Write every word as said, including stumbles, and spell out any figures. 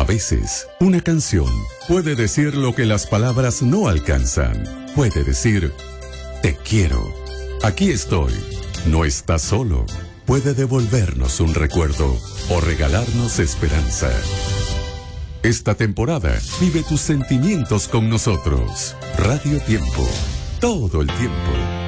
veces, una canción puede decir lo que las palabras no alcanzan. Puede decir, te quiero. Aquí estoy. No estás solo. Puede devolvernos un recuerdo o regalarnos esperanza. Esta temporada, vive tus sentimientos con nosotros. Radio Tiempo. Todo el tiempo.